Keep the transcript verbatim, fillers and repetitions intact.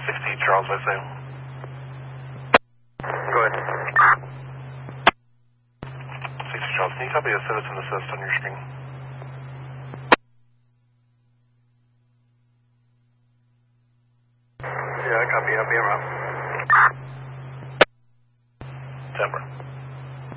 sixty Charles, I say. Go ahead. sixty Charles, can you copy a citizen assist on your screen? Yeah, I copy. I'll be around. Timber.